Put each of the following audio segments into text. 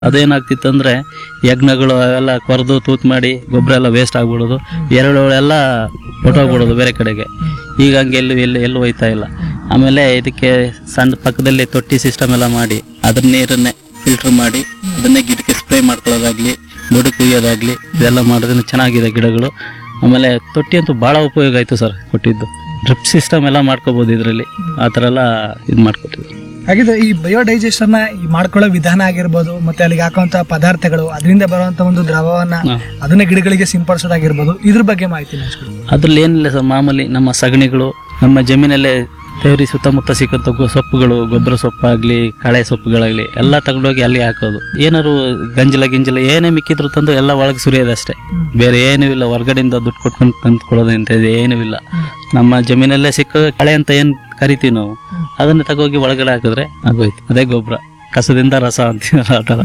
ಅದೇನಾಗ್ತಿತ್ತು ಅಂದ್ರೆ ಯಜ್ಞಗಳು ಅವೆಲ್ಲ ಕೊರೆದು ತೂತ್ ಮಾಡಿ ಗೊಬ್ಬರ ಎಲ್ಲ ವೇಸ್ಟ್ ಆಗ್ಬಿಡೋದು, ಎರೆಹುಳೆಲ್ಲ ಹೊಟ್ಟೋಗ್ಬಿಡೋದು ಬೇರೆ ಕಡೆಗೆ. ಈಗ ಹಂಗೆ ಎಲ್ಲೂ ಹೋಯ್ತಾ ಇಲ್ಲ. ಆಮೇಲೆ ಇದಕ್ಕೆ ಸಣ್ಣ ಪಕ್ಕದಲ್ಲಿ ತೊಟ್ಟಿ ಸಿಸ್ಟಮ್ ಎಲ್ಲ ಮಾಡಿ ಅದ್ರ ನೀರನ್ನೇ ಫಿಲ್ಟರ್ ಮಾಡಿ ಅದನ್ನೇ ಗಿಡಕ್ಕೆ ಸ್ಪ್ರೇ ಮಾಡ್ಕೊಳ್ಳೋದಾಗ್ಲಿ, ಬುಡಕ್ಕೆ ಕುಯ್ಯೋದಾಗ್ಲಿ ಇದೆಲ್ಲ ಮಾಡೋದ್ರಿಂದ ಚೆನ್ನಾಗಿದೆ ಗಿಡಗಳು. ಆಮೇಲೆ ತೊಟ್ಟಿ ಅಂತೂ ಭಾಳ ಉಪಯೋಗ ಆಯ್ತು ಸರ್. ಕೊಟ್ಟಿದ್ದು ಡ್ರಿಪ್ ಸಿಸ್ಟಮ್ ಎಲ್ಲ ಮಾಡ್ಕೋಬಹುದು ಇದರಲ್ಲಿ, ಆ ಥರ ಎಲ್ಲ ಇದು ಮಾಡ್ಕೊಟ್ಟಿದ್ರು. ಹಾಗಿದ್ರೆ ಈ ಬಯೋಡೈಜೆಸ್ಟರ್ನ ಮಾಡ್ಕೊಳ್ಳೋ ವಿಧಾನ ಆಗಿರ್ಬೋದು, ಮತ್ತೆ ಅಲ್ಲಿಗೆ ಹಾಕುವಂತ ಪದಾರ್ಥಗಳು, ಅದರಿಂದ ಬರುವಂತ ಒಂದು ದ್ರವವನ್ನ ಅದನ್ನ ಗಿಡಗಳಿಗೆ ಸಿಂಪಡಿಸೋದಾಗಿರ್ಬೋದು, ಇದ್ರ ಬಗ್ಗೆ ಮಾಹಿತಿ ಹಂಚ್ಕೊಡಿ. ಅದ್ರಲ್ಲಿ ಏನಿಲ್ಲ ಸರ್, ಮಾಮೂಲಿ ನಮ್ಮ ಸಗಣಿಗಳು, ನಮ್ಮ ಜಮೀನಲ್ಲೇ ತೇವರಿ ಸುತ್ತಮುತ್ತ ಸಿಕ್ಕಂತ ಸೊಪ್ಪುಗಳು, ಗೊಬ್ಬರ ಸೊಪ್ಪಾಗ್ಲಿ, ಕಳೆ ಸೊಪ್ಪುಗಳಾಗ್ಲಿ ಎಲ್ಲ ತಗೊಂಡೋಗಿ ಅಲ್ಲಿ ಹಾಕೋದು. ಏನಾದ್ರು ಗಂಜಲ ಏನೇ ಮಿಕ್ಕಿದ್ರು ತಂದು ಎಲ್ಲ ಒಳಗೆ ಸುರಿಯೋದಷ್ಟೇ, ಬೇರೆ ಏನೂ ಇಲ್ಲ. ಹೊರಗಡೆಯಿಂದ ದುಡ್ಡು ಕೊಟ್ಕೊಂಡು ತಂದ್ಕೊಡೋದು ಅಂತ ಏನೂ ಇಲ್ಲ. ನಮ್ಮ ಜಮೀನಲ್ಲೇ ಸಿಕ್ಕ ಕಳೆ ಅಂತ ಏನ್ ಕರಿತೀವಿ ನಾವು, ಅದನ್ನ ತಗೋಗಿ ಒಳಗಡೆ ಹಾಕಿದ್ರೆ ಆಗೋಯ್ತು. ಅದೇ ಗೊಬ್ಬರ, ಕಸದಿಂದ ರಸ ಅಂತೀವಲ್ಲ ಆ ಥರ.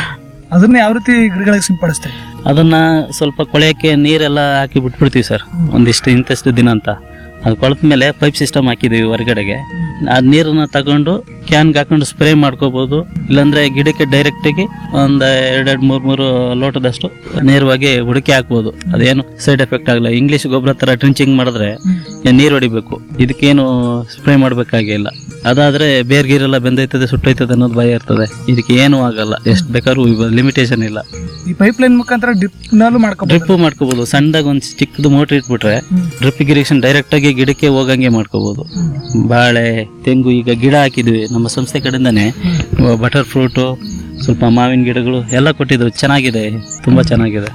ಅದನ್ನ ಯಾವ ರೀತಿ ಗಿಡಗಳಿಗೆ ಸಿಂಪಡಿಸ್ತಾರೆ? ಅದನ್ನ ಸ್ವಲ್ಪ ಕೊಳೆಯಕ್ಕೆ ನೀರೆಲ್ಲ ಹಾಕಿ ಬಿಟ್ಬಿಡ್ತೀವಿ ಸರ್, ಇಂತಷ್ಟು ದಿನ ಅಂತ. ಅದು ಕೊಳೆತ ಮೇಲೆ ಪೈಪ್ ಸಿಸ್ಟಮ್ ಹಾಕಿದೀವಿ ಹೊರಗಡೆಗೆ. ಆ ನೀರನ್ನ ತಗೊಂಡು ಕ್ಯಾನ್ಗೆ ಹಾಕೊಂಡು ಸ್ಪ್ರೇ ಮಾಡ್ಕೋಬಹುದು. ಇಲ್ಲಾಂದ್ರೆ ಗಿಡಕ್ಕೆ ಡೈರೆಕ್ಟ್ ಆಗಿ ಒಂದ್ 2-3 ಲೋಟದಷ್ಟು ನೇರವಾಗಿ ಹುಡುಕಿ ಹಾಕ್ಬೋದು. ಅದೇನು ಸೈಡ್ ಎಫೆಕ್ಟ್ ಆಗಲ್ಲ. ಇಂಗ್ಲಿಷ್ ಗೊಬ್ಬರ ತರ ಟ್ರಿಂಚಿಂಗ್ ಮಾಡಿದ್ರೆ ನೀರು ಹೊಡಿಬೇಕು, ಇದಕ್ಕೇನು ಸ್ಪ್ರೇ ಮಾಡ್ಬೇಕಾಗಿಲ್ಲ. ಅದಾದ್ರೆ ಬೇರೆ ಗೀರೆಲ್ಲ ಬೆಂದೈತದೆ, ಸುಟ್ಟೈತದೆ ಅನ್ನೋದು ಭಯ ಇರ್ತದೆ. ಇದಕ್ಕೆ ಏನು ಆಗಲ್ಲ, ಎಷ್ಟು ಬೇಕಾದ್ರೂ ಲಿಮಿಟೇಷನ್ ಇಲ್ಲ. ಈ ಪೈಪ್ ಲೈನ್ ಮುಖಾಂತರ ಡ್ರಿಪ್ ಮಾಡ್ಕೋಬಹುದು. ಸಣ್ಣದಾಗ ಒಂದ್ ಚಿಕ್ಕದು ಮೋಟರ್ ಇಟ್ಬಿಟ್ರೆ ಡ್ರಿಪ್ ಇರಿಗೇಷನ್ ಡೈರೆಕ್ಟ್ ಆಗಿ ಗಿಡಕ್ಕೆ ಹೋಗಂಗೆ ಮಾಡ್ಕೋಬಹುದು. ಬಾಳೆ, ತೆಂಗು, ಈಗ ಗಿಡ ಹಾಕಿದ್ವಿ ನಮ್ಮ ಸಂಸ್ಥೆ ಕಡೆಯಿಂದಾನೆ. ಬಟರ್ ಫ್ರೂಟು, ಸ್ವಲ್ಪ ಮಾವಿನ ಗಿಡಗಳು ಎಲ್ಲ ಕೊಟ್ಟಿದ್ವು. ಚೆನ್ನಾಗಿದೆ, ತುಂಬಾ ಚೆನ್ನಾಗಿದೆ.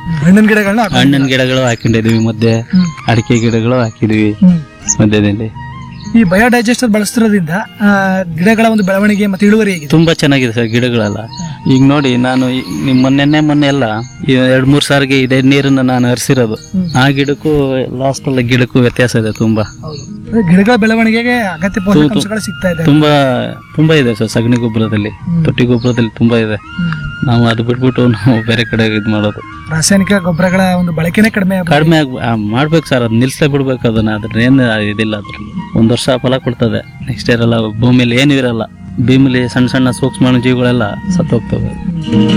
ಹಣ್ಣಿನ ಗಿಡಗಳು ಹಾಕೊಂಡಿದೀವಿ, ಮಧ್ಯೆ ಅಡಿಕೆ ಗಿಡಗಳು ಹಾಕಿದೀವಿ ಮಧ್ಯದಲ್ಲಿ. ಈ ಬಯೋಡೈಜೆಸ್ಟರ್ ಬಳಸ್ತಿರೋದ್ರಿಂದ ಗಿಡಗಳ ಒಂದು ಬೆಳವಣಿಗೆ ಮತ್ತೆ ಇಳುವರಿ ತುಂಬಾ ಚೆನ್ನಾಗಿದೆ ಸರ್ ಗಿಡಗಳೆಲ್ಲ. ಈಗ ನೋಡಿ, ನಾನು ಮೊನ್ನೆ ಎಲ್ಲ 2-3 ಸಾರಿಗೆ ಇದೇ ನೀರನ್ನ ನಾನು ಹರಿಸಿರೋದು. ಆ ಗಿಡಕ್ಕೂ ಲಾಸ್ಟ್ ಅಲ್ಲ ಗಿಡಕ್ಕೂ ವ್ಯತ್ಯಾಸ ಇದೆ ತುಂಬಾ. ಗಿಡಗಳ ಬೆಳವಣಿಗೆಗೆ ಅಗತ್ಯ ಪೋಷಕಾಂಶಗಳು ಸಿಗ್ತಾ ಇದೆ. ತುಂಬಾ ಇದೆ ಸರ್. ಸಗಣಿ ಗೊಬ್ಬರದಲ್ಲಿ, ತೊಟ್ಟಿ ಗೊಬ್ಬರದಲ್ಲಿ ತುಂಬಾ ಇದೆ. ನಾವು ಅದು ಬಿಟ್ಬಿಟ್ಟು ನಾವು ಬೇರೆ ಕಡೆ ಇದು ಮಾಡೋದು. ರಾಸಾಯನಿಕ ಗೊಬ್ಬರಗಳ ಒಂದು ಬಳಕೆನೇ ಕಡಿಮೆ ಮಾಡ್ಬೇಕು ಸರ್. ಅದ್ ನಿಲ್ಸೇ ಬಿಡ್ಬೇಕು ಅದನ್ನ. ಅದ್ರ ಏನ್ ಇದಿಲ್ಲ. ಅದ್ರಲ್ಲಿ 1 ವರ್ಷ ಫಲ ಕೊಡ್ತದೆ, ನೆಕ್ಸ್ಟ್ ಇಯರ್ ಎಲ್ಲ ಭೂಮಿಲಿ ಏನೂ ಇರಲ್ಲ. ಭೂಮಿಲಿ ಸಣ್ಣ ಸೂಕ್ಷ್ಮಾಣು ಜೀವಿಗಳೆಲ್ಲ ಸತ್ತೋಗ್ತವೆ.